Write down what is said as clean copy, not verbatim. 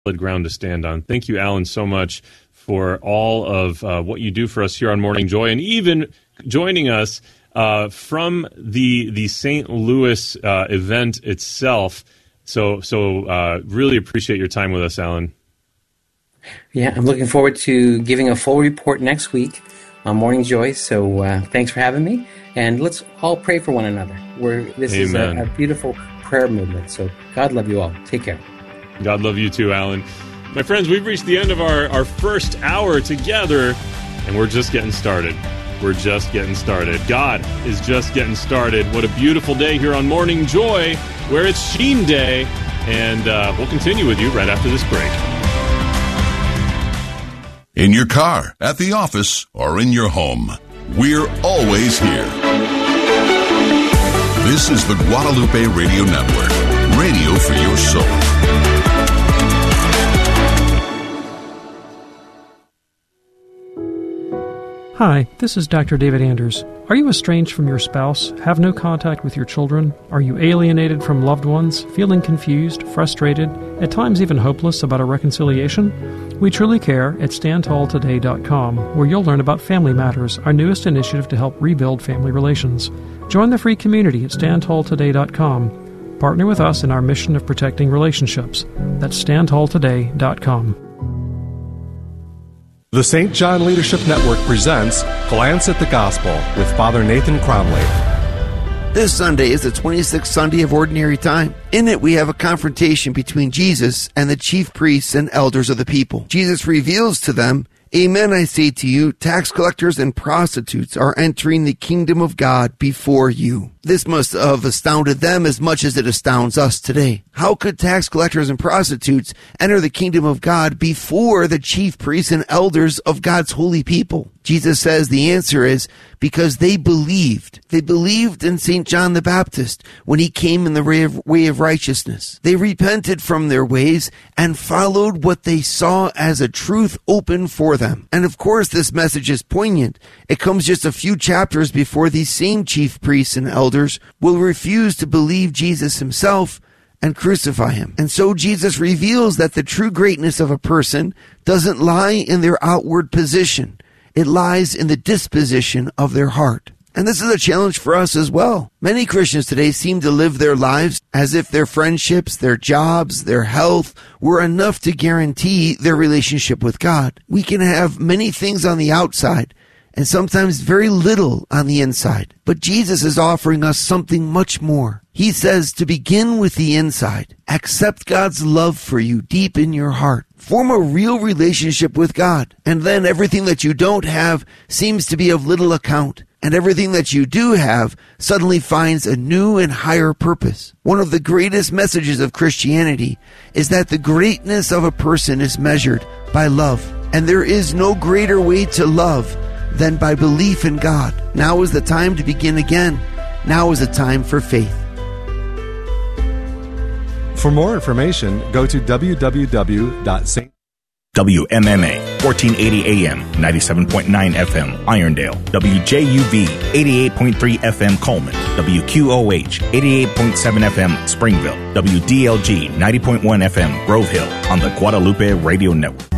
ground to stand on. Thank you, Alan, so much for all of what you do for us here on Morning Joy, and even joining us from the St. Louis event itself. So really appreciate your time with us, Alan. Yeah, I'm looking forward to giving a full report next week on Morning Joy. So thanks for having me, and let's all pray for one another. This is a beautiful prayer movement. So God love you all. Take care. God love you too, Alan. My friends, we've reached the end of our first hour together, and we're just getting started. We're just getting started. God is just getting started. What a beautiful day here on Morning Joy, where it's Sheen Day, and we'll continue with you right after this break. In your car, at the office, or in your home, we're always here. This is the Guadalupe Radio Network, radio for your soul. Hi, this is Dr. David Anders. Are you estranged from your spouse, have no contact with your children? Are you alienated from loved ones, feeling confused, frustrated, at times even hopeless about a reconciliation? We truly care at StandTallToday.com, where you'll learn about Family Matters, our newest initiative to help rebuild family relations. Join the free community at StandTallToday.com. Partner with us in our mission of protecting relationships. That's StandTallToday.com. The St. John Leadership Network presents Glance at the Gospel with Father Nathan Cromley. This Sunday is the 26th Sunday of Ordinary Time. In it, we have a confrontation between Jesus and the chief priests and elders of the people. Jesus reveals to them, "Amen, I say to you, tax collectors and prostitutes are entering the kingdom of God before you." This must have astounded them as much as it astounds us today. How could tax collectors and prostitutes enter the kingdom of God before the chief priests and elders of God's holy people? Jesus says the answer is because they believed. They believed in St. John the Baptist when he came in the way of righteousness. They repented from their ways and followed what they saw as a truth open for them. And of course, this message is poignant. It comes just a few chapters before these same chief priests and elders will refuse to believe Jesus himself and crucify him. And so Jesus reveals that the true greatness of a person doesn't lie in their outward position. It lies in the disposition of their heart. And this is a challenge for us as well. Many Christians today seem to live their lives as if their friendships, their jobs, their health were enough to guarantee their relationship with God. We can have many things on the outside and sometimes very little on the inside. But Jesus is offering us something much more. He says to begin with the inside. Accept God's love for you deep in your heart. Form a real relationship with God. And then everything that you don't have seems to be of little account. And everything that you do have suddenly finds a new and higher purpose. One of the greatest messages of Christianity is that the greatness of a person is measured by love. And there is no greater way to love than by belief in God. Now is the time to begin again. Now is the time for faith. For more information, go to www.st. WMMA, 1480 AM, 97.9 FM, Irondale. WJUV, 88.3 FM, Coleman. WQOH, 88.7 FM, Springville. WDLG, 90.1 FM, Grove Hill, on the Guadalupe Radio Network.